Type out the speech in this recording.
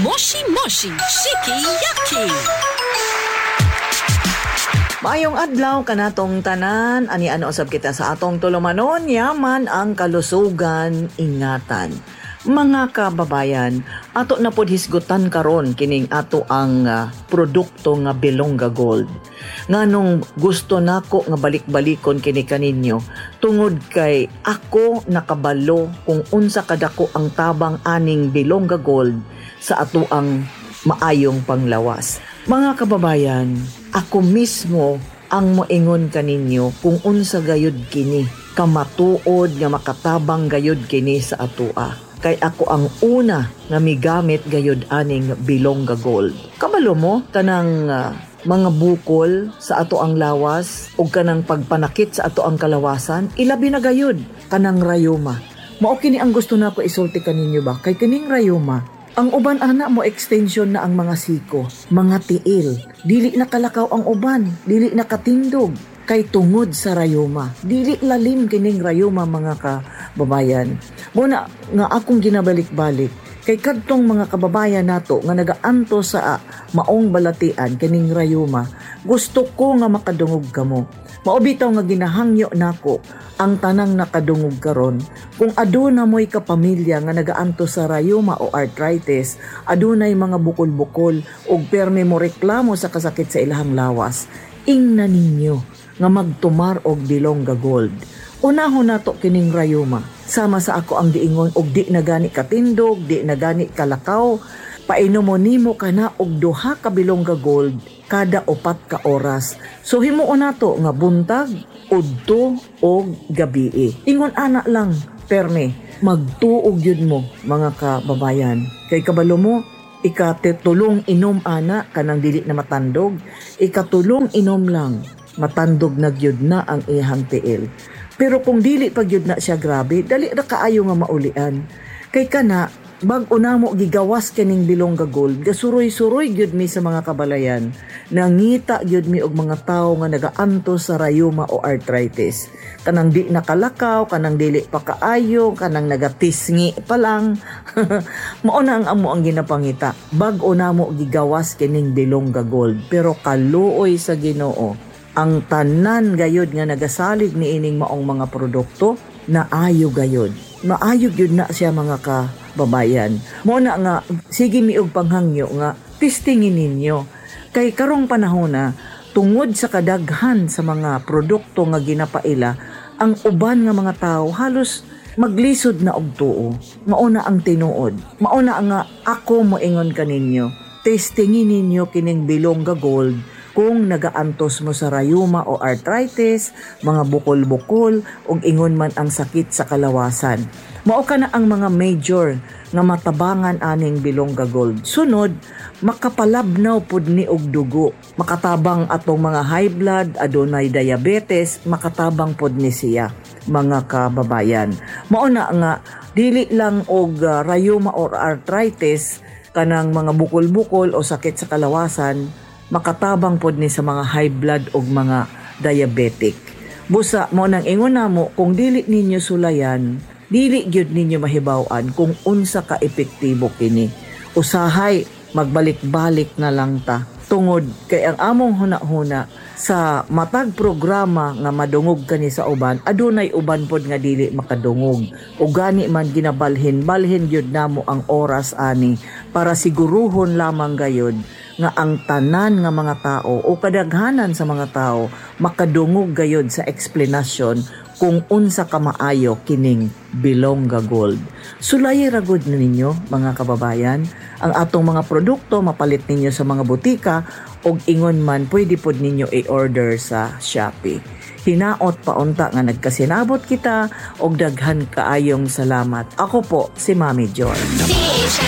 Moshi Moshi Shiki-Yaki. Maayong adlaw kanatong tanan, ani-ano usab kita sa atong tulumanon, yaman ang kalusugan, ingatan. Mga kababayan, ato na pod hisgutan karon kining ato ang produkto nga Bilonga Gold. Nganong gusto nako nga balik-balikon kini kaninyo tungod kay ako nakabalo kung unsa kadako ang tabang aning Bilonga Gold sa ato ang maayong panglawas. Mga kababayan, ako mismo ang moingon kaninyo kung unsa gayud kini kamatuod nga makatabang gayud kini sa atoa. Kay ako ang una nga migamit gayud aning Bilonga Gold. Kabalo mo kanang mga bukol sa ato ang lawas o kanang pagpanakit sa ato ang kalawasan, ilabi na gayud kanang rayuma. Mao kini ang gusto nako isulti kaninyo ba? Kay kining rayuma, ang uban ana mo extension na ang mga siko, mga tiil. Dili na kalakaw ang uban, dili na katindog kay tungod sa rayuma. Dili lalim kining rayuma mga kababayan. Muna nga akong ginabalik-balik kay kadtong mga kababayan nato nga nagaanto sa maong balatian kining rayuma. Gusto ko nga makadungog kamo. Maubitaw nga ginahangyo nako ang tanang nakadungog karon. Kung aduna mo'y kapamilya nga nagaanto sa rayuma o arthritis, adunay mga bukol-bukol o perme mo reklamo sa kasakit sa ilahang lawas, ingnan ninyo nga magtumar og Bilonga Gold. Unahon nato kining rayuma. Sama sa ako ang giingon og di na gani katindog, di na gani kalakaw. Painom mo nimo kana og 2 ka Bilonga Gold kada 4 ka oras. So himuon nato nga buntag, udto og gabii. Ingon ana lang perme, magtuog yun mo mga kababayan. Kay kabalo mo, ikatulong inom ana kanang dili na matandog, ikatulong inom lang matandog na gyud na ang ihang tiil. Pero kung dili pag gyud na siya grabe, dali ra kaayo nga maulian. Kay kana bag-o na mo gigawas kining Bilonga Gold, gasuroy-suroy gyud mi sa mga kabalayan. Nangita gyud mi og mga tawo nga nagaanto sa rayuma o arthritis. Kanang di nakalakaw, kanang dili pa kaayo, kanang nagatisngi pa lang. Mao na ang amo ang ginapangita. Bag-o na mo gigawas kining Bilonga Gold, pero kaluoy sa Ginoo ang tanan gayod nga nagasalig ni ining maong mga produkto na ayo gayod. Maayo gyud na siya mga kababayan. Mo na nga sige mi og panghangyo nga testingin ninyo. Kay karong panahon na tungod sa kadaghan sa mga produkto nga ginapaila, ang uban nga mga tao halos maglisod na og tuo. Mao na ang tinuod. Mao na nga ako moingon kaninyo. Testingin ninyo kining Bilonga Gold kung nagaantos mo sa rayuma o arthritis, mga bukol-bukol, o ingon man ang sakit sa kalawasan. Mao ka na ang mga major nga matabangan aning Bilonga Gold. Sunod, makapalabnaw pud ni og dugo. Makatabang atong mga high blood, adunay diabetes, makatabang pud ni siya, mga kababayan. Mao na nga, dili lang og rayuma or arthritis, kanang mga bukol-bukol o sakit sa kalawasan, makatabang pod ni sa mga high blood o mga diabetic. Busa mo nang ingon namo kung dili ninyo sulayan, dili gyud ninyo mahibaw-an kung unsa ka epektibo kini. Usahay magbalik-balik na lang ta. Tungod kay ang among huna-huna sa matag programa nga madungog kani sa uban, adunay uban pod nga dili makadungog. O gani man ginabalhin gyud namo ang oras ani para siguruhon lamang gayud nga ang tanan nga mga tao o kadaghanan sa mga tao makadungog gayod sa explanation kung unsa ka maayo kining Bilonga Gold. Sulayi ragod ninyo mga kababayan, ang atong mga produkto mapalit ninyo sa mga butika o ingon man pwede pod ninyo i-order sa Shopee. Hinaot paunta nga nagkasinabot kita og daghan kaayong salamat. Ako po si Mami Joy.